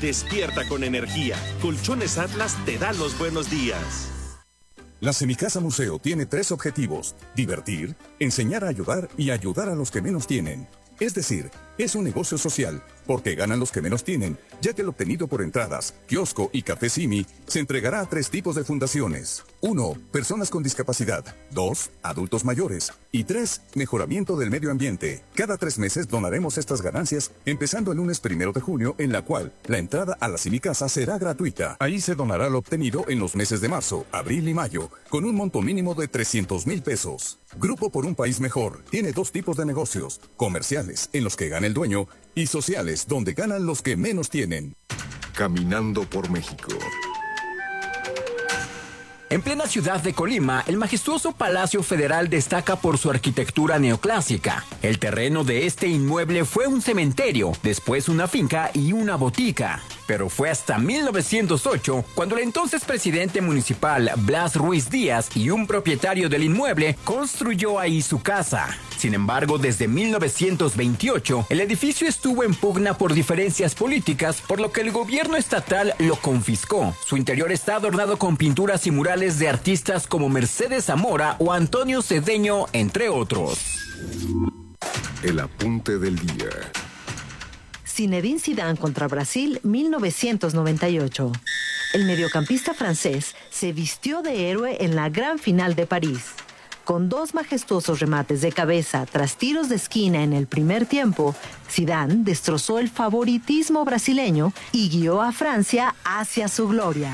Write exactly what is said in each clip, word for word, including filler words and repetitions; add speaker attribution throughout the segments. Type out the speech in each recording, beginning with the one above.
Speaker 1: despierta con energía. Colchones Atlas te da los buenos días.
Speaker 2: La Semicasa Museo tiene tres objetivos: divertir, enseñar a ayudar y ayudar a los que menos tienen. Es decir, es un negocio social, porque ganan los que menos tienen, ya que el obtenido por entradas, kiosco y café Simi se entregará a tres tipos de fundaciones. Uno, personas con discapacidad. Dos, adultos mayores. Y tres, mejoramiento del medio ambiente. Cada tres meses donaremos estas ganancias, empezando el lunes primero de junio, en la cual la entrada a la Semicasa será gratuita. Ahí se donará lo obtenido en los meses de marzo, abril y mayo, con un monto mínimo de trescientos mil pesos. Grupo por un País Mejor tiene dos tipos de negocios: comerciales, en los que gana el dueño, y sociales, donde ganan los que menos tienen.
Speaker 3: Caminando por México.
Speaker 4: En plena ciudad de Colima, el majestuoso Palacio Federal destaca por su arquitectura neoclásica. El terreno de este inmueble fue un cementerio, después una finca y una botica. Pero fue hasta mil novecientos ocho cuando el entonces presidente municipal Blas Ruiz Díaz y un propietario del inmueble construyó ahí su casa. Sin embargo, desde mil novecientos veintiocho, el edificio estuvo en pugna por diferencias políticas, por lo que el gobierno estatal lo confiscó. Su interior está adornado con pinturas y murales de artistas como Mercedes Zamora o Antonio Cedeño, entre otros.
Speaker 3: El apunte del día.
Speaker 5: Zinedine Zidane contra Brasil, mil novecientos noventa y ocho. El mediocampista francés se vistió de héroe en la gran final de París. Con dos majestuosos remates de cabeza tras tiros de esquina en el primer tiempo, Zidane destrozó el favoritismo brasileño y guió a Francia hacia su gloria.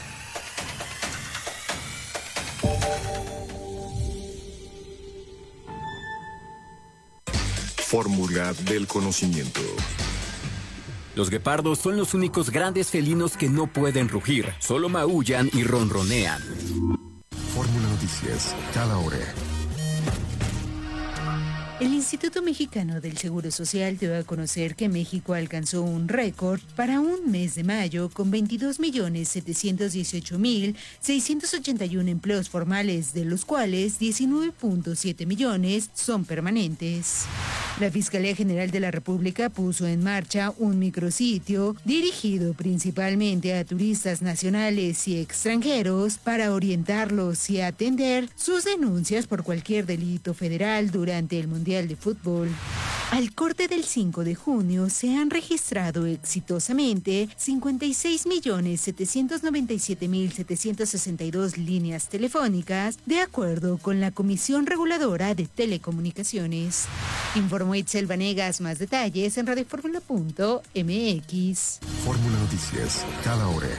Speaker 3: Fórmula del conocimiento.
Speaker 4: Los guepardos son los únicos grandes felinos que no pueden rugir, solo maullan y ronronean.
Speaker 3: Fórmula Noticias, cada hora.
Speaker 6: El Instituto Mexicano del Seguro Social dio a conocer que México alcanzó un récord para un mes de mayo con veintidós millones setecientos dieciocho mil seiscientos ochenta y uno empleos formales, de los cuales diecinueve punto siete millones son permanentes. La Fiscalía General de la República puso en marcha un micrositio dirigido principalmente a turistas nacionales y extranjeros para orientarlos y atender sus denuncias por cualquier delito federal durante el Mundial de Fútbol. Al corte del cinco de junio se han registrado exitosamente cincuenta y seis millones setecientos noventa y siete mil setecientos sesenta y dos líneas telefónicas, de acuerdo con la Comisión Reguladora de Telecomunicaciones. Informó Itzel Vanegas. Más detalles en radioformula punto m x.
Speaker 3: Fórmula Noticias, cada hora.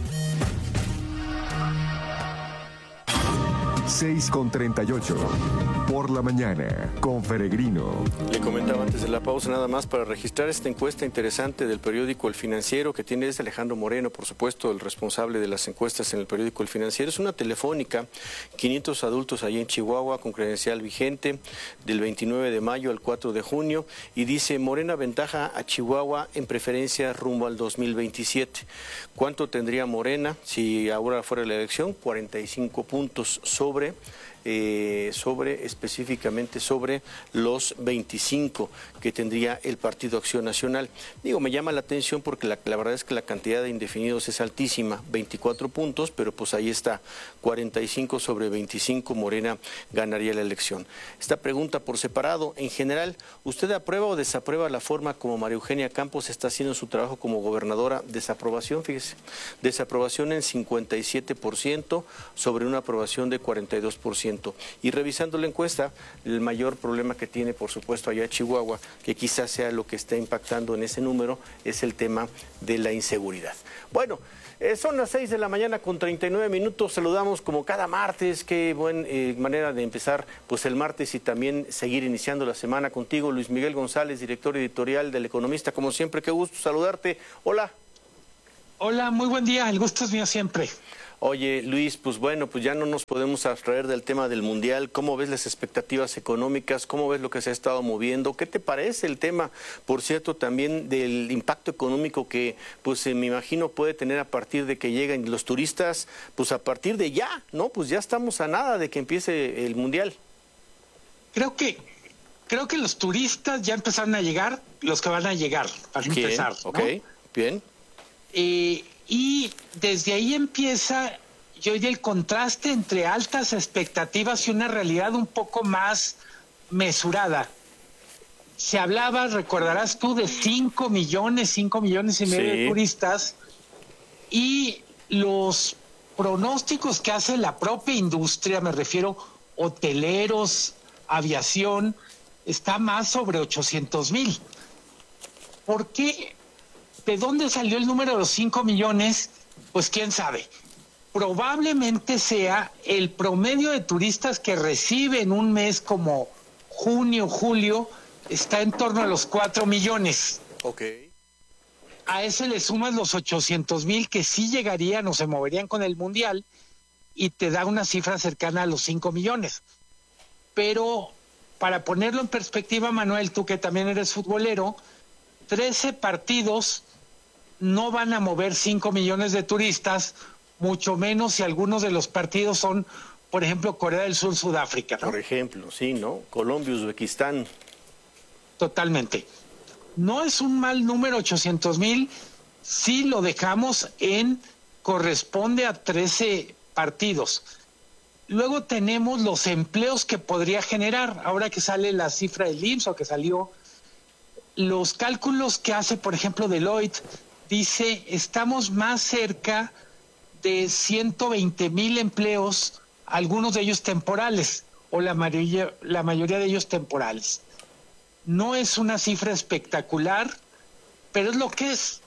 Speaker 3: seis con treinta y ocho. Por la mañana, con Peregrino.
Speaker 7: Le comentaba antes de la pausa, nada más para registrar esta encuesta interesante del periódico El Financiero, que tiene desde Alejandro Moreno, por supuesto, el responsable de las encuestas en el periódico El Financiero. Es una telefónica, quinientos adultos allí en Chihuahua, con credencial vigente, del veintinueve de mayo al cuatro de junio, y dice: Morena ventaja a Chihuahua en preferencia rumbo al dos mil veintisiete. ¿Cuánto tendría Morena si ahora fuera la elección? cuarenta y cinco puntos sobre Eh, sobre específicamente sobre los veinticinco que tendría el Partido Acción Nacional. Digo, me llama la atención porque la, la verdad es que la cantidad de indefinidos es altísima, veinticuatro puntos, pero pues ahí está, cuarenta y cinco sobre veinticinco, Morena ganaría la elección. Esta pregunta por separado: en general, ¿usted aprueba o desaprueba la forma como María Eugenia Campos está haciendo su trabajo como gobernadora? Desaprobación, fíjese, desaprobación en cincuenta y siete por ciento sobre una aprobación de cuarenta y dos por ciento. Y revisando la encuesta, el mayor problema que tiene, por supuesto, allá Chihuahua, que quizás sea lo que está impactando en ese número, es el tema de la inseguridad. Bueno, eh, son las seis de la mañana con treinta y nueve minutos. Saludamos como cada martes. Qué buena eh, manera de empezar pues el martes y también seguir iniciando la semana contigo, Luis Miguel González, director editorial del Economista. Como siempre, qué gusto saludarte. Hola.
Speaker 8: Hola, muy buen día. El gusto es mío siempre.
Speaker 7: Oye, Luis, pues bueno, pues ya no nos podemos abstraer del tema del Mundial. ¿Cómo ves las expectativas económicas? ¿Cómo ves lo que se ha estado moviendo? ¿Qué te parece el tema, por cierto, también del impacto económico que, pues eh, me imagino puede tener a partir de que lleguen los turistas, pues a partir de ya, ¿no? Pues ya estamos a nada de que empiece el Mundial.
Speaker 8: Creo que, creo que los turistas ya empezaron a llegar, los que van a llegar, para
Speaker 7: Bien,
Speaker 8: empezar, ¿no?
Speaker 7: Ok, bien.
Speaker 8: Eh, y desde ahí empieza, yo diría, el contraste entre altas expectativas y una realidad un poco más mesurada. Se hablaba, recordarás tú, de cinco millones, cinco millones y medio
Speaker 7: Sí.
Speaker 8: de turistas, y los pronósticos que hace la propia industria, me refiero hoteleros, aviación, está más sobre ochocientos mil. ¿Por qué? ¿De dónde salió el número de los cinco millones? Pues quién sabe. Probablemente sea el promedio de turistas que recibe en un mes como junio, julio, está en torno a los cuatro millones.
Speaker 7: Ok.
Speaker 8: A ese le sumas los ochocientos mil que sí llegarían o se moverían con el Mundial y te da una cifra cercana a los cinco millones. Pero para ponerlo en perspectiva, Manuel, tú que también eres futbolero, trece partidos no van a mover cinco millones de turistas, mucho menos si algunos de los partidos son, por ejemplo, Corea del Sur, Sudáfrica, ¿no?
Speaker 7: Por ejemplo, sí, ¿no? Colombia, Uzbekistán.
Speaker 8: Totalmente. No es un mal número, ochocientos mil, si lo dejamos en, corresponde a trece partidos. Luego tenemos los empleos que podría generar, ahora que sale la cifra del I M S S o que salió, los cálculos que hace, por ejemplo, Deloitte, dice, estamos más cerca de ciento veinte mil empleos, algunos de ellos temporales, o la mayoría, la mayoría de ellos temporales. No es una cifra espectacular, pero es lo que es.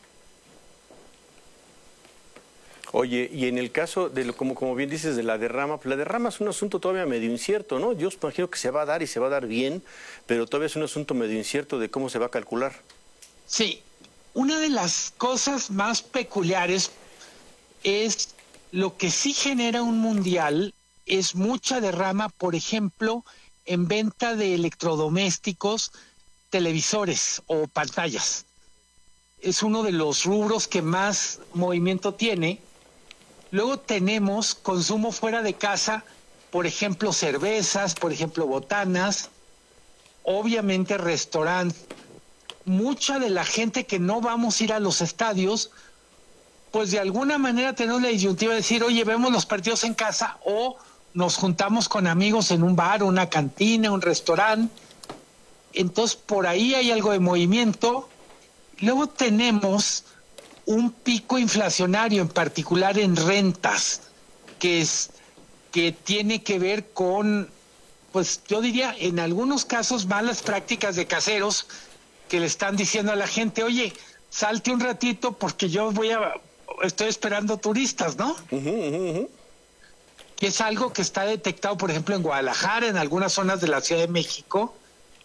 Speaker 7: Oye, y en el caso de lo, como, como bien dices, de la derrama, pues la derrama es un asunto todavía medio incierto, ¿no? Yo imagino que se va a dar y se va a dar bien, pero todavía es un asunto medio incierto de cómo se va a calcular.
Speaker 8: Sí, una de las cosas más peculiares es lo que sí genera un mundial, es mucha derrama, por ejemplo, en venta de electrodomésticos, televisores o pantallas. Es uno de los rubros que más movimiento tiene. Luego tenemos consumo fuera de casa, por ejemplo, cervezas, por ejemplo, botanas, obviamente restaurantes. Mucha de la gente que no vamos a ir a los estadios, pues de alguna manera tenemos la disyuntiva de decir, oye, vemos los partidos en casa o nos juntamos con amigos en un bar, una cantina, un restaurante. Entonces, por ahí hay algo de movimiento. Luego tenemos un pico inflacionario, en particular en rentas, que es que tiene que ver con, pues yo diría, en algunos casos, malas prácticas de caseros que le están diciendo a la gente, oye, salte un ratito porque yo voy a, estoy esperando turistas, ¿no?
Speaker 7: Uh-huh, uh-huh, uh-huh.
Speaker 8: Que es algo que está detectado, por ejemplo, en Guadalajara, en algunas zonas de la Ciudad de México.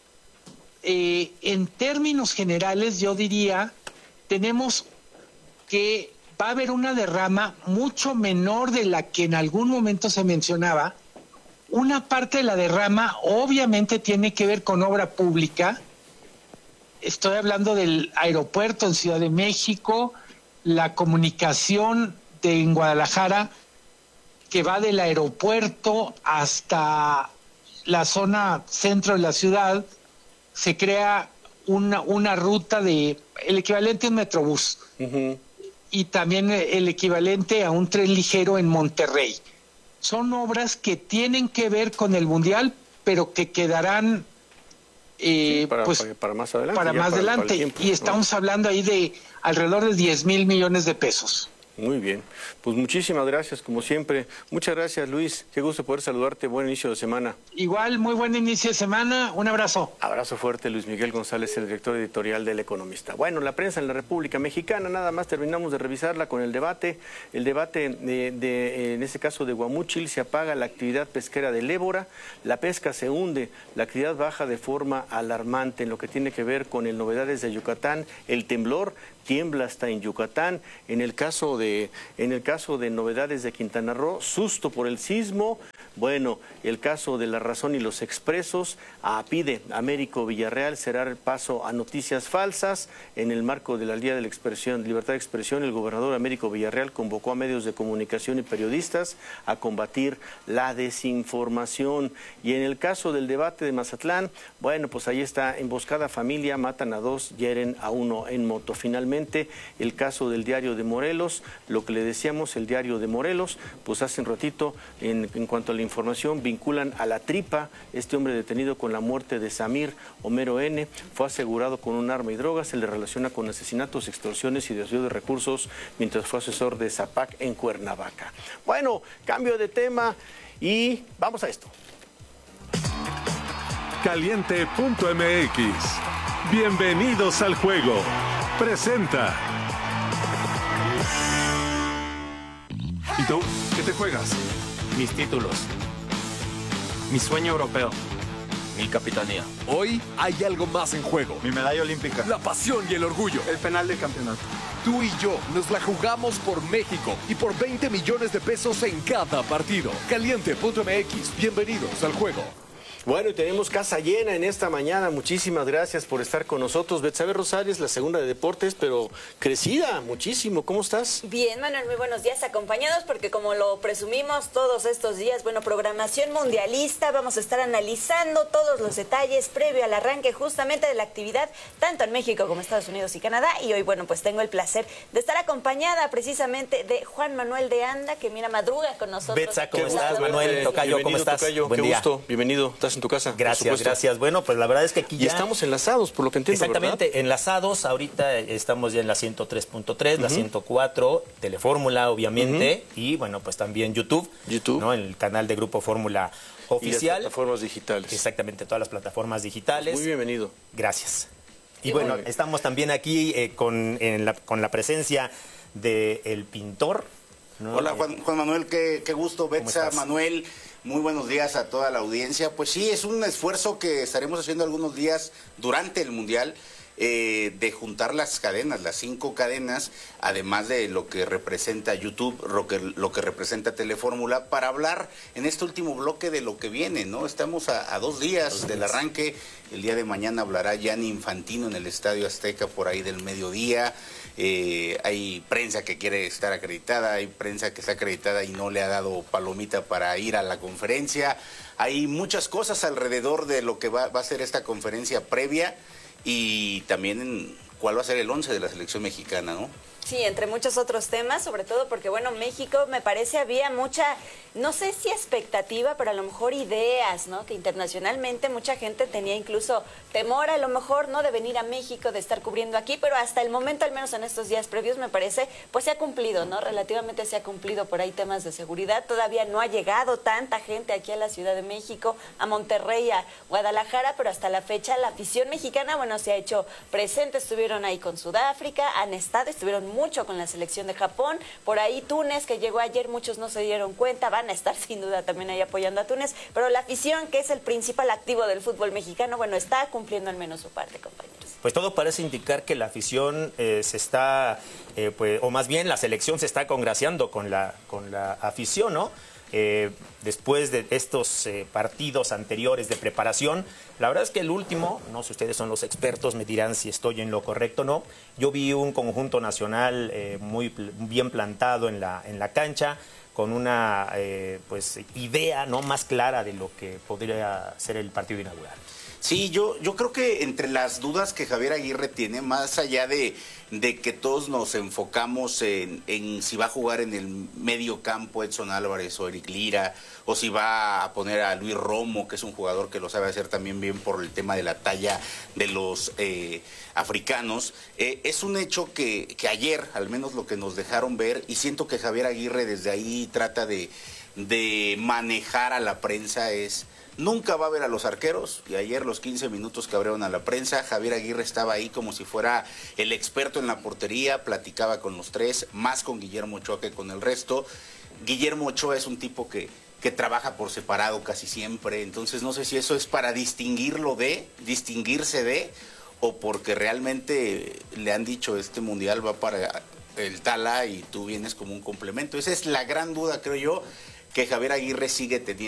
Speaker 8: Eh, en términos generales, yo diría, tenemos que va a haber una derrama mucho menor de la que en algún momento se mencionaba. Una parte de la derrama obviamente tiene que ver con obra pública. Estoy hablando del aeropuerto en Ciudad de México, la comunicación de, en Guadalajara, que va del aeropuerto hasta la zona centro de la ciudad. Se crea una, una ruta de, el equivalente a un metrobús, uh-huh. Y también el equivalente a un tren ligero en Monterrey. Son obras que tienen que ver con el Mundial, pero que quedarán eh,
Speaker 7: sí, para,
Speaker 8: pues,
Speaker 7: para, para más adelante.
Speaker 8: Para más
Speaker 7: para,
Speaker 8: adelante.
Speaker 7: para tiempo,
Speaker 8: y estamos
Speaker 7: ¿no?
Speaker 8: hablando ahí de alrededor de diez mil millones de pesos.
Speaker 7: Muy bien, pues muchísimas gracias, como siempre. Muchas gracias, Luis. Qué gusto poder saludarte. Buen inicio de semana.
Speaker 8: Igual, muy buen inicio de semana. Un abrazo.
Speaker 7: Abrazo fuerte, Luis Miguel González, el director editorial del Economista. Bueno, la prensa en la República Mexicana, nada más terminamos de revisarla con el debate. El debate, de, de, en este caso de Guamúchil, se apaga la actividad pesquera del Ébora, la pesca se hunde, la actividad baja de forma alarmante en lo que tiene que ver con el novedades de Yucatán, el temblor. Tiembla hasta en Yucatán. En el caso de en el caso de novedades de Quintana Roo, susto por el sismo, Bueno, el caso de La Razón y los Expresos, a pide Américo Villarreal será el paso a noticias falsas. En el marco de la Día de la Expresión, Libertad de Expresión, el gobernador Américo Villarreal convocó a medios de comunicación y periodistas a combatir la desinformación. Y en el caso del debate de Mazatlán, bueno, pues ahí está, emboscada familia, matan a dos, hieren a uno en moto. Finalmente, el caso del diario de Morelos, lo que le decíamos, el diario de Morelos, pues hace un ratito, en, en cuanto a la información, vinculan a La Tripa, este hombre detenido con la muerte de Samir Homero N., fue asegurado con un arma y drogas, se le relaciona con asesinatos, extorsiones y desvío de recursos mientras fue asesor de Zapac en Cuernavaca. Bueno, cambio de tema y vamos a esto.
Speaker 1: Caliente punto M X. Bienvenidos al juego. Presenta.
Speaker 9: ¿Y tú? ¿Qué te juegas?
Speaker 10: Mis títulos. Mi sueño europeo. Mi capitanía.
Speaker 9: Hoy hay algo más en juego.
Speaker 10: Mi medalla olímpica.
Speaker 9: La pasión y el orgullo.
Speaker 10: El penal del campeonato.
Speaker 9: Tú y yo nos la jugamos por México y por veinte millones de pesos en cada partido. Caliente punto M X. Bienvenidos al juego.
Speaker 7: Bueno, y tenemos casa llena en esta mañana. Muchísimas gracias por estar con nosotros. Betsabe Rosales, la segunda de deportes, pero crecida muchísimo. ¿Cómo estás?
Speaker 11: Bien, Manuel, muy buenos días. Acompañados porque como lo presumimos todos estos días, bueno, programación mundialista. Vamos a estar analizando todos los detalles previo al arranque justamente de la actividad, tanto en México como Estados Unidos y Canadá. Y hoy, bueno, pues tengo el placer de estar acompañada precisamente de Juan Manuel de Anda, que mira, madruga con nosotros.
Speaker 12: Betsa, ¿cómo estás? Manuel, tocayo, ¿cómo estás?
Speaker 7: Tocayo,
Speaker 12: buen
Speaker 7: qué
Speaker 12: día.
Speaker 7: gusto, bienvenido. ¿Estás en tu casa?
Speaker 12: Gracias, gracias. Bueno, pues la verdad es que aquí ya...
Speaker 7: Y estamos enlazados, por lo que entiendo,
Speaker 12: Exactamente,
Speaker 7: ¿verdad?
Speaker 12: enlazados. Ahorita estamos ya en la ciento tres punto tres, uh-huh. la ciento cuatro, Telefórmula, obviamente, uh-huh. y bueno, pues también YouTube,
Speaker 7: YouTube,
Speaker 12: ¿no? El canal de Grupo Fórmula Oficial.
Speaker 7: Y las plataformas digitales.
Speaker 12: Exactamente, todas las plataformas digitales.
Speaker 7: Muy bienvenido.
Speaker 12: Gracias. Y bueno, bien. Estamos también aquí eh, con, en la, con la presencia del pintor, ¿no?
Speaker 13: Hola, Juan, Juan Manuel, qué, qué gusto. Betsa, Manuel, muy buenos días a toda la audiencia. Pues sí, es un esfuerzo que estaremos haciendo algunos días durante el Mundial, eh, de juntar las cadenas, las cinco cadenas, además de lo que representa YouTube, lo que, lo que representa Telefórmula, para hablar en este último bloque de lo que viene, ¿no? Estamos a, a dos días dos del días. arranque. El día de mañana hablará Gianni Infantino en el Estadio Azteca por ahí del mediodía. Eh, hay prensa que quiere estar acreditada, hay prensa que está acreditada y no le ha dado palomita para ir a la conferencia. Hay muchas cosas alrededor de lo que va, va a ser esta conferencia previa y también en cuál va a ser el once de la selección mexicana, ¿no?
Speaker 11: Sí, entre muchos otros temas, sobre todo porque, bueno, México me parece había mucha, no sé si expectativa, pero a lo mejor ideas, ¿no? Que internacionalmente mucha gente tenía incluso temor a lo mejor, ¿no? De venir a México, de estar cubriendo aquí, pero hasta el momento, al menos en estos días previos, me parece, pues se ha cumplido, ¿no? Relativamente se ha cumplido por ahí temas de seguridad. Todavía no ha llegado tanta gente aquí a la Ciudad de México, a Monterrey, a Guadalajara, pero hasta la fecha la afición mexicana, bueno, se ha hecho presente. Estuvieron ahí con Sudáfrica, han estado, estuvieron mucho con la selección de Japón, por ahí Túnez, que llegó ayer, muchos no se dieron cuenta, van a estar sin duda también ahí apoyando a Túnez, pero la afición, que es el principal activo del fútbol mexicano, bueno, está cumpliendo al menos su parte, compañeros.
Speaker 12: Pues todo parece indicar que la afición eh, se está, eh, pues, o más bien la selección se está congraciando con la, con la afición, ¿no? Eh, después de estos eh, partidos anteriores de preparación, la verdad es que el último, no sé, ustedes son los expertos, me dirán si estoy en lo correcto o no, yo vi un conjunto nacional eh, muy bien plantado en la, en la cancha, con una eh, pues idea no más clara de lo que podría ser el partido inaugural.
Speaker 13: Sí, yo, yo creo que entre las dudas que Javier Aguirre tiene, más allá de, de que todos nos enfocamos en, en si va a jugar en el medio campo Edson Álvarez o Eric Lira, o si va a poner a Luis Romo, que es un jugador que lo sabe hacer también bien por el tema de la talla de los eh, africanos, eh, es un hecho que, que ayer, al menos lo que nos dejaron ver, y siento que Javier Aguirre desde ahí trata de, de manejar a la prensa, es... Nunca va a ver a los arqueros, y ayer los quince minutos que abrieron a la prensa, Javier Aguirre estaba ahí como si fuera el experto en la portería, platicaba con los tres, más con Guillermo Ochoa que con el resto. Guillermo Ochoa es un tipo que, que trabaja por separado casi siempre, entonces no sé si eso es para distinguirlo de, distinguirse de, o porque realmente le han dicho este mundial va para el Tala y tú vienes como un complemento. Esa es la gran duda, creo yo, que Javier Aguirre sigue teniendo.